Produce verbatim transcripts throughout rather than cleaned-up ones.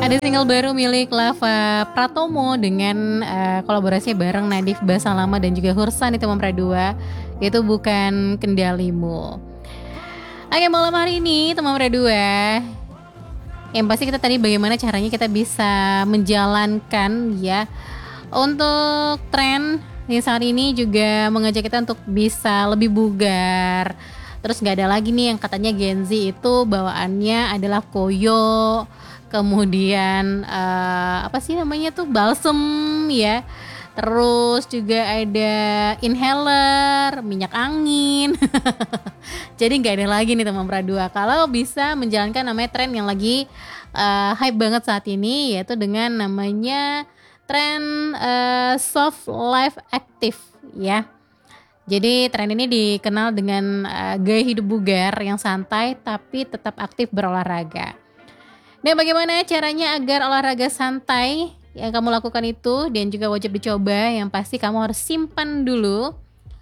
Ada single baru milik Lava Pratomo dengan uh, kolaborasi bareng Nadif Basalama dan juga Hursan di Teman Pradua, yaitu Bukan Kendalimu. Oke, malam hari ini Teman Pradua, yang pasti kita tadi bagaimana caranya kita bisa menjalankan ya untuk tren yang saat ini juga mengajak kita untuk bisa lebih bugar. Terus gak ada lagi nih yang katanya Gen Z itu bawaannya adalah koyo, kemudian uh, apa sih namanya tuh balsem ya, terus juga ada inhaler, minyak angin. Jadi nggak ada lagi nih Teman Pradua kalau bisa menjalankan namanya tren yang lagi uh, hype banget saat ini, yaitu dengan namanya tren uh, soft life active ya. Jadi tren ini dikenal dengan uh, gaya hidup bugar yang santai tapi tetap aktif berolahraga. Nah, bagaimana caranya agar olahraga santai yang kamu lakukan itu dan juga wajib dicoba? Yang pasti kamu harus simpan dulu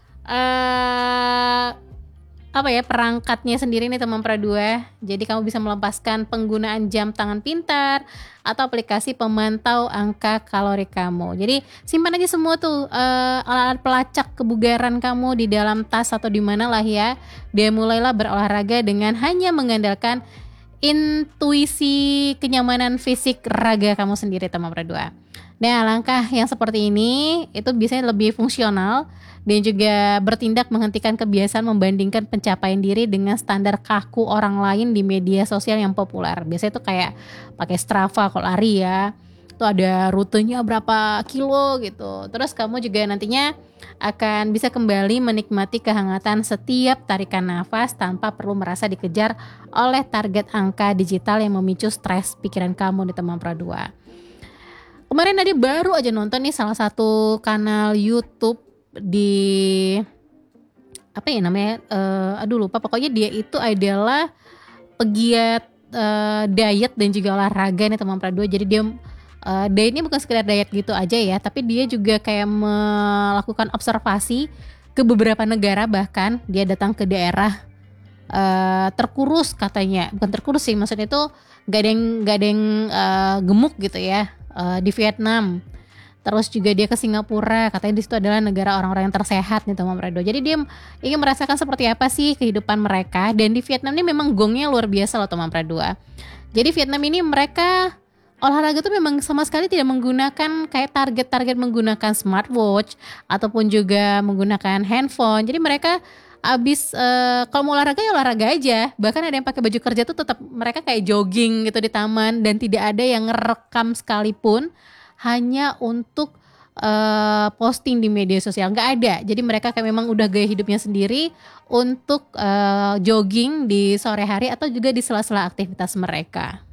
uh, apa ya perangkatnya sendiri nih Teman Pradua. Jadi kamu bisa melepaskan penggunaan jam tangan pintar atau aplikasi pemantau angka kalori kamu. Jadi simpan aja semua tuh uh, alat-alat pelacak kebugaran kamu di dalam tas atau di mana lah ya. Dan mulailah berolahraga dengan hanya mengandalkan intuisi kenyamanan fisik raga kamu sendiri Teman Pradua. Nah, langkah yang seperti ini itu biasanya lebih fungsional dan juga bertindak menghentikan kebiasaan membandingkan pencapaian diri dengan standar kaku orang lain di media sosial yang populer. Biasanya itu kayak pakai Strava kalau lari ya, itu ada rutenya berapa kilo gitu. Terus kamu juga nantinya akan bisa kembali menikmati kehangatan setiap tarikan nafas tanpa perlu merasa dikejar oleh target angka digital yang memicu stres pikiran kamu di Teman Pradua. Kemarin tadi baru aja nonton nih salah satu kanal YouTube di apa ya namanya? Uh, aduh lupa. Pokoknya dia itu adalah pegiat uh, diet dan juga olahraga nih Teman Pradua. Jadi dia uh, dietnya bukan sekedar diet gitu aja ya, tapi dia juga kayak melakukan observasi ke beberapa negara, bahkan dia datang ke daerah uh, terkurus katanya. Bukan terkurus sih, maksudnya itu nggak ada yang nggak ada yang uh, gemuk gitu ya. Uh, di Vietnam, terus juga dia ke Singapura, katanya di situ adalah negara orang-orang yang tersehat nih Teman Pradua. Jadi dia ingin merasakan seperti apa sih kehidupan mereka, dan di Vietnam ini memang gongnya luar biasa loh Teman Pradua. Jadi Vietnam ini mereka olahraga tuh memang sama sekali tidak menggunakan kayak target-target menggunakan smartwatch ataupun juga menggunakan handphone. Jadi mereka abis uh, kalau mau olahraga ya olahraga aja. Bahkan ada yang pakai baju kerja tuh tetap mereka kayak jogging gitu di taman, dan tidak ada yang ngerekam sekalipun hanya untuk uh, posting di media sosial, nggak ada. Jadi mereka kayak memang udah gaya hidupnya sendiri untuk uh, jogging di sore hari atau juga di sela-sela aktivitas mereka.